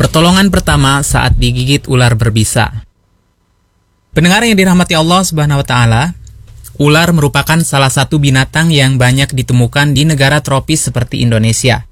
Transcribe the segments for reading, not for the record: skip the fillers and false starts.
Pertolongan pertama saat digigit ular berbisa. Pendengar yang dirahmati Allah Subhanahu wa taala, ular merupakan salah satu binatang yang banyak ditemukan di negara tropis seperti Indonesia.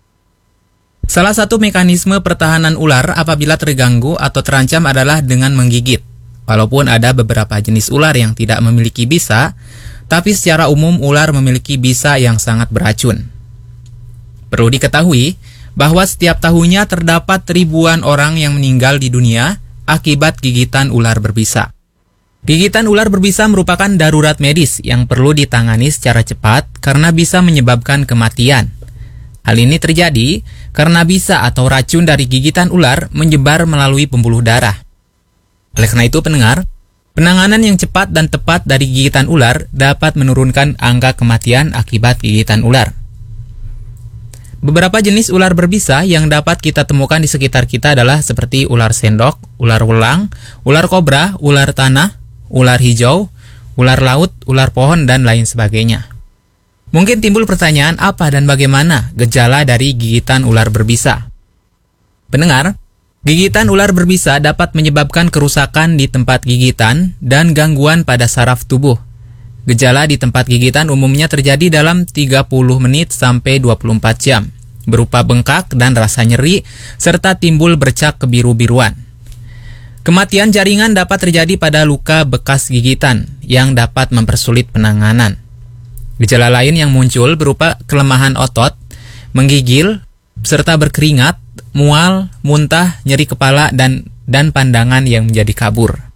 Salah satu mekanisme pertahanan ular apabila terganggu atau terancam adalah dengan menggigit. Walaupun ada beberapa jenis ular yang tidak memiliki bisa, tapi secara umum ular memiliki bisa yang sangat beracun. Perlu diketahui bahwa setiap tahunnya terdapat ribuan orang yang meninggal di dunia akibat gigitan ular berbisa. Gigitan ular berbisa merupakan darurat medis yang perlu ditangani secara cepat karena bisa menyebabkan kematian. Hal ini terjadi karena bisa atau racun dari gigitan ular menyebar melalui pembuluh darah. Oleh karena itu pendengar, penanganan yang cepat dan tepat dari gigitan ular dapat menurunkan angka kematian akibat gigitan ular. Beberapa jenis ular berbisa yang dapat kita temukan di sekitar kita adalah seperti ular sendok, ular welang, ular kobra, ular tanah, ular hijau, ular laut, ular pohon, dan lain sebagainya. Mungkin timbul pertanyaan apa dan bagaimana gejala dari gigitan ular berbisa. Pendengar, gigitan ular berbisa dapat menyebabkan kerusakan di tempat gigitan dan gangguan pada saraf tubuh. Gejala di tempat gigitan umumnya terjadi dalam 30 menit sampai 24 jam, berupa bengkak dan rasa nyeri, serta timbul bercak kebiru-biruan. Kematian jaringan dapat terjadi pada luka bekas gigitan yang dapat mempersulit penanganan. Gejala lain yang muncul berupa kelemahan otot, menggigil, serta berkeringat, mual, muntah, nyeri kepala, dan pandangan yang menjadi kabur.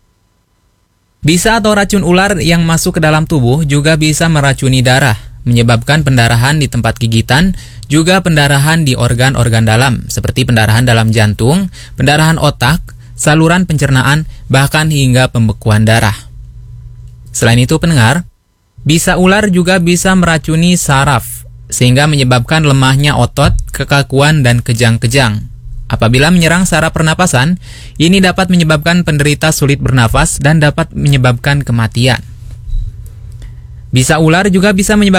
Bisa atau racun ular yang masuk ke dalam tubuh juga bisa meracuni darah, menyebabkan pendarahan di tempat gigitan, juga pendarahan di organ-organ dalam, seperti pendarahan dalam jantung, pendarahan otak, saluran pencernaan, bahkan hingga pembekuan darah. Selain itu pendengar, bisa ular juga bisa meracuni saraf, sehingga menyebabkan lemahnya otot, kekakuan, dan kejang-kejang. Apabila menyerang saraf pernapasan, ini dapat menyebabkan penderita sulit bernafas dan dapat menyebabkan kematian. Bisa ular juga bisa menyebabkan